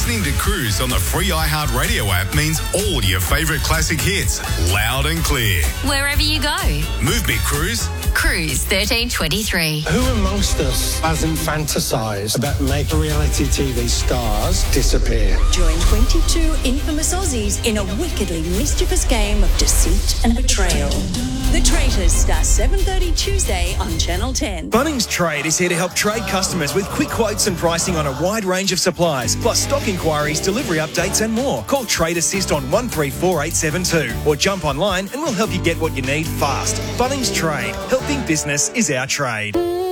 Listening to Cruise on the free iHeartRadio app means all your favourite classic hits, loud and clear. Wherever you go. Move me, Cruise. Cruise 1323. Who amongst us hasn't fantasised about making reality TV stars disappear? Join 22 infamous Aussies in a wickedly mischievous game of deceit and betrayal. The Traitors starts 7:30 Tuesday on Channel 10. Bunnings Trade is here to help trade customers with quick quotes and pricing on a wide range of supplies, plus stock inquiries, delivery updates and more. Call Trade Assist on 134872 or jump online and we'll help you get what you need fast. Bunnings Trade. Helping business is our trade.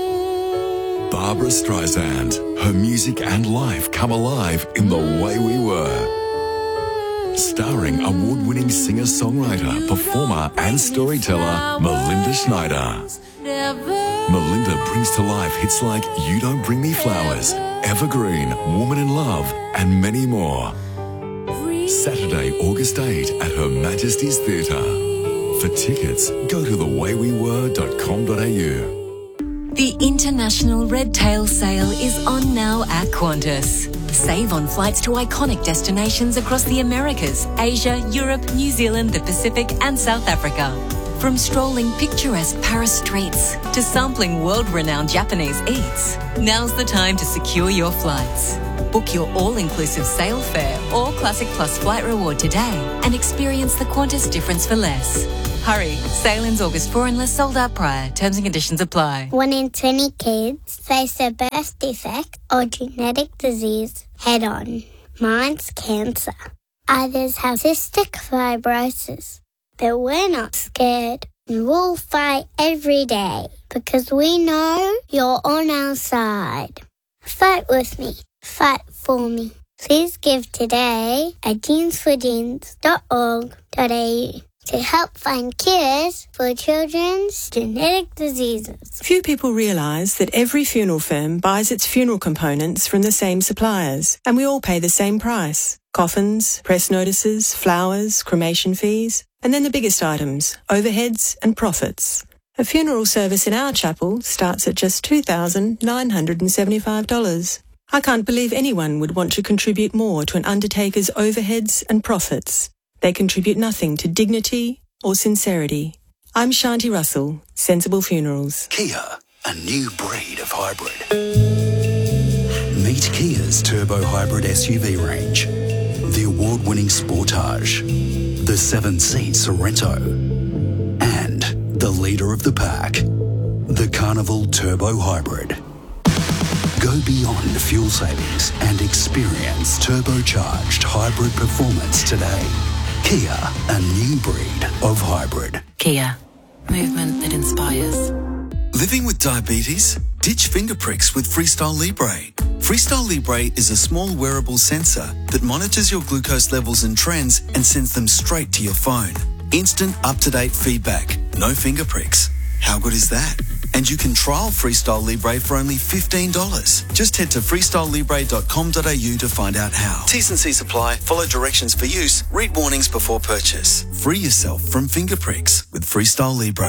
Barbara Streisand. Her music and life come alive in The Way We Were. Starring award-winning singer-songwriter, performer and storyteller Melinda Schneider. Melinda brings to life hits like You Don't Bring Me Flowers, Evergreen, Woman in Love and many more. Saturday, August 8 at Her Majesty's Theatre. For tickets, go to thewaywewere.com.au. The International Red Tail Sale is on now at Qantas. Save on flights to iconic destinations across the Americas, Asia, Europe, New Zealand, the Pacific and South Africa. From strolling picturesque Paris streets to sampling world-renowned Japanese eats, now's the time to secure your flights. Book your all-inclusive sale fare or Classic Plus flight reward today and experience the Qantas difference for less. Hurry, sale ends August 4 unless sold out prior. Terms and conditions apply. 1 in 20 kids face a birth defect or genetic disease head-on. Mine's cancer. Others have cystic fibrosis. But we're not scared. We'll fight every day because we know you're on our side. Fight with me. Fight for me. Please give today at jeansforjeans.org.au to help find cures for children's genetic diseases. Few people realise that every funeral firm buys its funeral components from the same suppliers, and we all pay the same price. Coffins, press notices, flowers, cremation fees, and then the biggest items, overheads and profits. A funeral service in our chapel starts at just $2,975. I can't believe anyone would want to contribute more to an undertaker's overheads and profits. They contribute nothing to dignity or sincerity. I'm Shanti Russell, Sensible Funerals. Kia, a new breed of hybrid. Meet Kia's turbo hybrid SUV range. The award-winning Sportage, the 7-seat Sorento, and the leader of the pack, the Carnival Turbo Hybrid. Go beyond fuel savings and experience turbocharged hybrid performance today. Kia, a new breed of hybrid. Kia, movement that inspires. Living with diabetes? Ditch finger pricks with Freestyle Libre. Freestyle Libre is a small wearable sensor that monitors your glucose levels and trends and sends them straight to your phone. Instant, up-to-date feedback. No finger pricks. How good is that? And you can trial Freestyle Libre for only $15. Just head to freestylelibre.com.au to find out how. T's and C's apply. Follow directions for use. Read warnings before purchase. Free yourself from finger pricks with Freestyle Libre.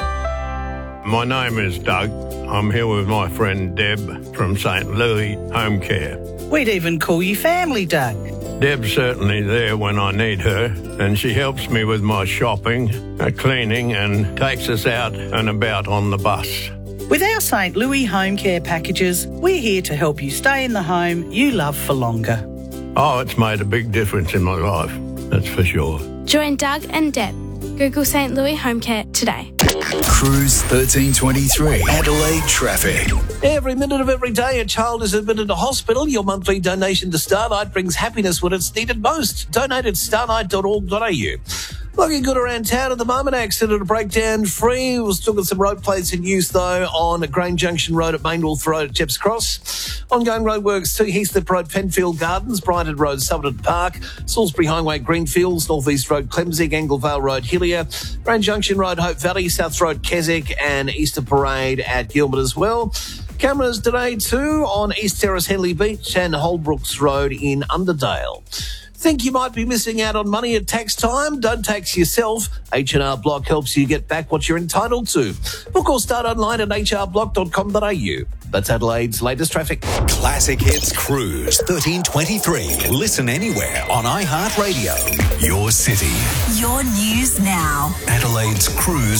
My name is Doug. I'm here with my friend Deb from St. Louis Home Care. We'd even call you family, Doug. Deb's certainly there when I need her, and she helps me with my shopping, cleaning, and takes us out and about on the bus. With our St. Louis Home Care packages, we're here to help you stay in the home you love for longer. Oh, it's made a big difference in my life, that's for sure. Join Doug and Deb. Google St. Louis Home Care today. Cruise 1323. Adelaide traffic. Every minute of every day, a child is admitted to hospital. Your monthly donation to Starlight brings happiness when it's needed most. Donate at starlight.org.au. Looking good around town at the moment. Accident to breakdown free. We've still got some road plates in use, though, on Grange Junction Road at Mainwolf Road at Jeps Cross. Ongoing roadworks to Heathcliff Road, Penfield Gardens, Brighton Road, Somerton Park, Salisbury Highway, Greenfields, North East Road, Clemsig, Anglevale Road, Hillier, Grange Junction Road, Hope Valley, South Road, Keswick, and Easter Parade at Gilbert as well. Cameras today, too, on East Terrace, Henley Beach, and Holbrooks Road in Underdale. Think you might be missing out on money at tax time? Don't tax yourself. H&R Block helps you get back what you're entitled to. Book or start online at hrblock.com.au. That's Adelaide's latest traffic. Classic Hits Cruise 1323. Listen anywhere on iHeartRadio. Your city. Your news now. Adelaide's Cruise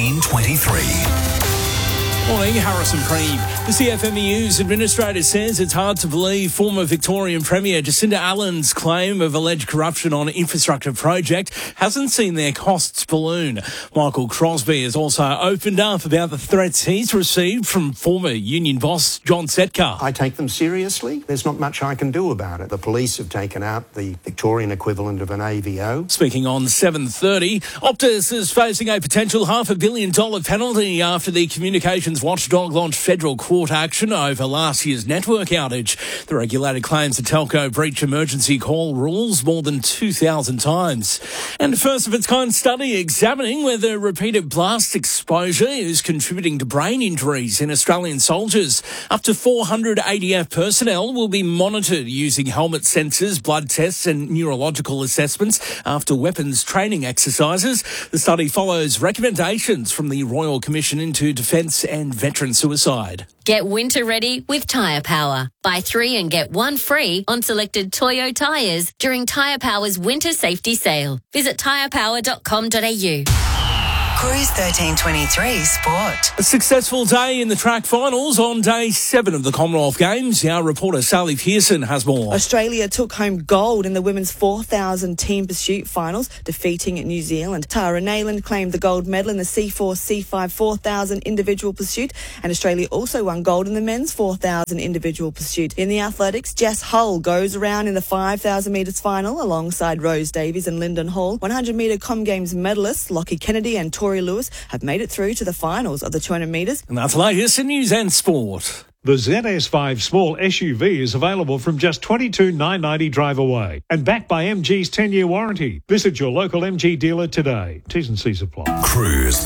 1323. Morning, Harrison Preem. The CFMEU's administrator says it's hard to believe former Victorian Premier Jacinda Allen's claim of alleged corruption on infrastructure project hasn't seen their costs balloon. Michael Crosby has also opened up about the threats he's received from former union boss John Setka. I take them seriously. There's not much I can do about it. The police have taken out the Victorian equivalent of an AVO. Speaking on 7:30, Optus is facing a potential $500 million penalty after the communications watchdog launched federal court action over last year's network outage. The regulator claims the telco breached emergency call rules more than 2,000 times. And a first-of-its-kind study examining whether repeated blast exposure is contributing to brain injuries in Australian soldiers. Up to 400 ADF personnel will be monitored using helmet sensors, blood tests and neurological assessments after weapons training exercises. The study follows recommendations from the Royal Commission into Defence and Veteran Suicide. Get winter ready with Tyre Power. Buy 3 and get 1 free on selected Toyo tyres during Tyre Power's winter safety sale. Visit tyrepower.com.au. Cruise 1323 Sport. A successful day in the track finals on day 7 of the Commonwealth Games. Our reporter Sally Pearson has more. Australia took home gold in the women's 4,000 team pursuit finals, defeating New Zealand. Tara Neyland claimed the gold medal in the C4, C5 4,000 individual pursuit, and Australia also won gold in the men's 4,000 individual pursuit. In the athletics, Jess Hull goes around in the 5,000 metres final alongside Rose Davies and Lyndon Hall. 100 metre Com Games medalists Lockie Kennedy and Tori Lewis have made it through to the finals of the 200 metres. And that's the latest in news and sport. The ZS5 small SUV is available from just $22,990 drive away and backed by MG's 10-year warranty. Visit your local MG dealer today. T's and C's apply. Cruise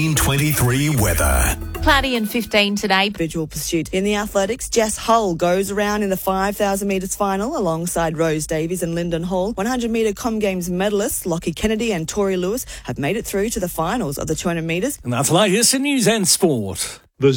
1323 weather. Cloudy and 15 today. Individual pursuit. In the athletics, Jess Hull goes around in the 5,000 metres final alongside Rose Davies and Lyndon Hall. 100 metre Com Games medalists Lockie Kennedy and Tori Lewis have made it through to the finals of the 200 metres. And that's the latest in news and sport.